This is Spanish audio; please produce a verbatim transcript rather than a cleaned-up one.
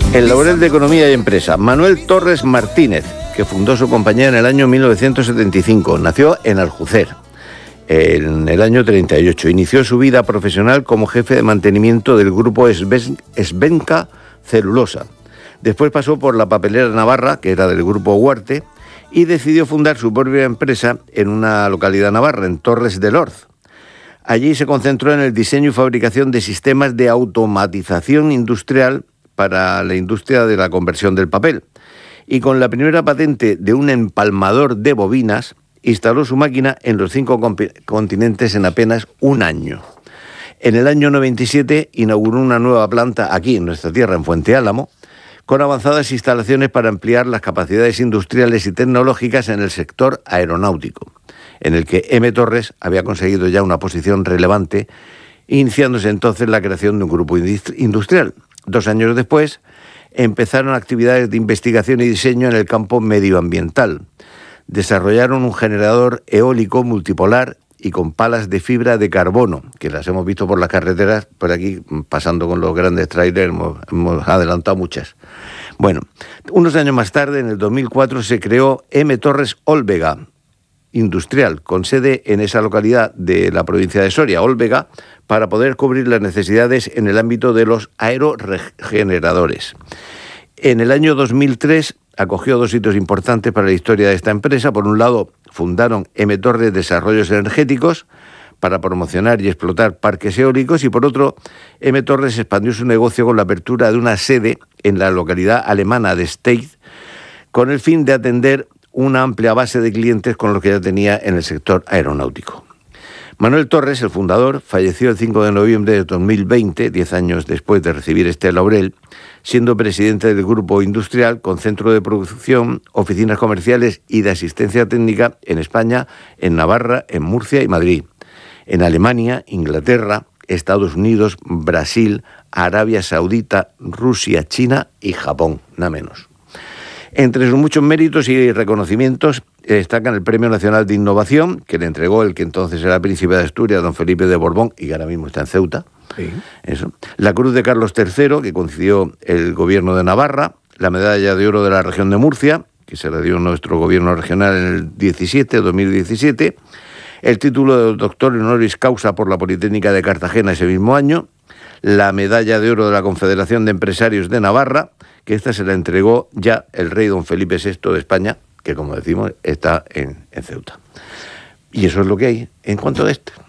El laurel de Economía y Empresa. Manuel Torres Martínez, que fundó su compañía en el año mil novecientos setenta y cinco. Nació en Aljucer en el año treinta y ocho. Inició su vida profesional como jefe de mantenimiento del grupo Esbenca Celulosa. Después pasó por la papelera navarra, que era del grupo Huarte, y decidió fundar su propia empresa en una localidad navarra, en Torres del Orz. Allí se concentró en el diseño y fabricación de sistemas de automatización industrial para la industria de la conversión del papel. Y con la primera patente de un empalmador de bobinas, instaló su máquina en los cinco continentes en apenas un año. En el año noventa y siete inauguró una nueva planta aquí en nuestra tierra, en Fuente Álamo, con avanzadas instalaciones para ampliar las capacidades industriales y tecnológicas en el sector aeronáutico, en el que M. Torres había conseguido ya una posición relevante, iniciándose entonces la creación de un grupo industrial. Dos años después empezaron actividades de investigación y diseño en el campo medioambiental. Desarrollaron un generador eólico multipolar y con palas de fibra de carbono, que las hemos visto por las carreteras, por aquí, pasando con los grandes trailers, hemos, hemos adelantado muchas. Bueno, unos años más tarde, en el dos mil cuatro, se creó M. Torres Olvega Industrial, con sede en esa localidad de la provincia de Soria, Olvega, para poder cubrir las necesidades en el ámbito de los aerogeneradores. En el año dos mil tres acogió dos hitos importantes para la historia de esta empresa. Por un lado, fundaron M. Torres Desarrollos Energéticos para promocionar y explotar parques eólicos, y por otro, M. Torres expandió su negocio con la apertura de una sede en la localidad alemana de Stade, con el fin de atender una amplia base de clientes con los que ya tenía en el sector aeronáutico. Manuel Torres, el fundador, falleció el cinco de noviembre de dos mil veinte, diez años después de recibir este laurel, siendo presidente del grupo industrial con centro de producción, oficinas comerciales y de asistencia técnica en España, en Navarra, en Murcia y Madrid, en Alemania, Inglaterra, Estados Unidos, Brasil, Arabia Saudita, Rusia, China y Japón, nada menos. Entre sus muchos méritos y reconocimientos destacan el Premio Nacional de Innovación, que le entregó el que entonces era príncipe de Asturias, don Felipe de Borbón, y que ahora mismo está en Ceuta. Sí. Eso. La Cruz de Carlos tercero, que concedió el Gobierno de Navarra, la Medalla de Oro de la Región de Murcia, que se la dio nuestro Gobierno regional en el diecisiete, dos mil diecisiete, el título de doctor honoris causa por la Politécnica de Cartagena ese mismo año, la Medalla de Oro de la Confederación de Empresarios de Navarra, que esta se la entregó ya el rey don Felipe sexto de España, que como decimos está en, en Ceuta. Y eso es lo que hay en cuanto a esto.